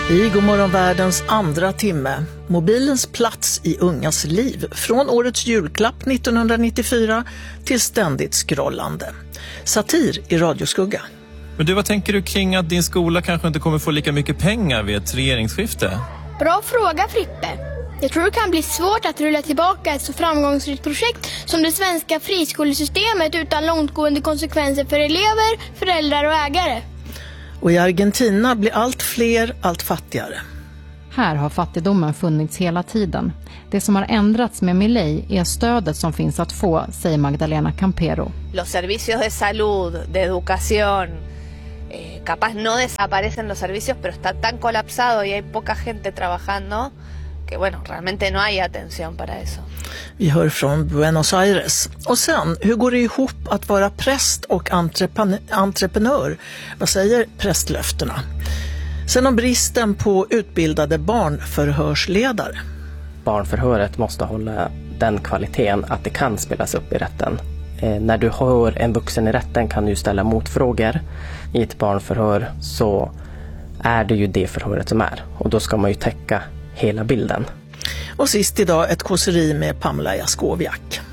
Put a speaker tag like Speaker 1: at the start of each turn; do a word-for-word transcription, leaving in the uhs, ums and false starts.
Speaker 1: I Godmorgon världens andra timme. Mobilens plats i ungas liv. Från årets julklapp nittonhundranittiofyra till ständigt scrollande. Satir i radioskugga.
Speaker 2: Men du, vad tänker du kring att din skola kanske inte kommer få lika mycket pengar vid ett regeringsskifte?
Speaker 3: Bra fråga, Frippe. Jag tror det kan bli svårt att rulla tillbaka ett så framgångsrikt projekt som det svenska friskolesystemet utan långtgående konsekvenser för elever, föräldrar och ägare.
Speaker 1: Och i Argentina blir allt fler allt fattigare.
Speaker 4: Här har fattigdomen funnits hela tiden. Det som har ändrats med Milei är stödet som finns att få, säger Magdalena Campero.
Speaker 5: Los servicios de salud, de educación, eh, capaz no desaparecen los servicios, pero está tan colapsado y hay poca gente trabajando que bueno, realmente no hay atención para eso.
Speaker 1: Vi hör från Buenos Aires. Och sen, hur går det ihop att vara präst och entreprenör? entreprenör? Vad säger prästlöftena? Sen om bristen på utbildade barnförhörsledare.
Speaker 6: Barnförhöret måste hålla den kvaliteten att det kan spelas upp i rätten. Eh, när du hör en vuxen i rätten kan du ställa motfrågor. I ett barnförhör så är det ju det förhöret som är. Och då ska man ju täcka hela bilden.
Speaker 1: Och sist idag ett kåseri med Pamela Jaskowiak.